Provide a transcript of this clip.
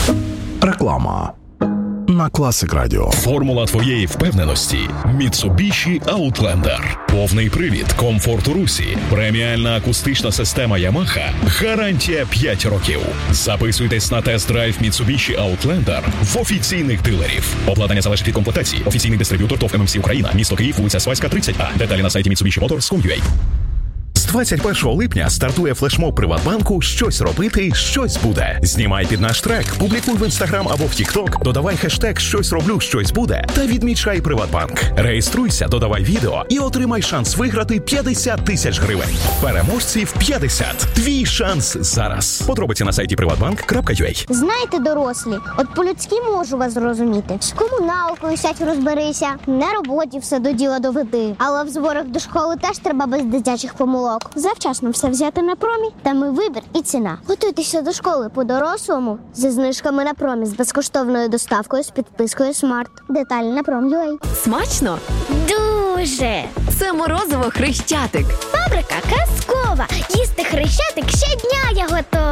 Реклама на Classic Radio. Формула твоєї впевненості – Mitsubishi Outlander. Повний привід, комфорт у русі, преміальна акустична система Yamaha, гарантія 5 років. Записуйтесь на тест-драйв Mitsubishi Outlander в офіційних дилерів. Обладнання залежить від комплектації. Офіційний дистриб'ютор ТОВ ММС Україна. Місто Київ, вулиця Свайська, 30А. Деталі на сайті MitsubishiMotors.com.ua. З 21 липня стартує флешмоб Приватбанку «Щось робити, щось буде». Знімай під наш трек, публікуй в Інстаграм або в Тікток, додавай хештег «Щось роблю, щось буде» та відмічай Приватбанк. Реєструйся, додавай відео і отримай шанс виграти 50 тисяч гривень. Переможців 50. Твій шанс зараз. Подробиці на сайті privatbank.ua. Знаєте, дорослі, от по-людськи можу вас зрозуміти. З комуналкою сядь розберися, на роботі все до діла доведи. Але в зборах до школи теж треба без дитячих помилок. Завчасно все взяти на промі, там і вибір, і ціна. Готуйтеся до школи по-дорослому зі знижками на промі, з безкоштовною доставкою, з підпискою Смарт. Деталі на Prom.ua. Смачно? Дуже! Це морозиво Хрещатик. Фабрика казкова. Їсти Хрещатик щодня я готова.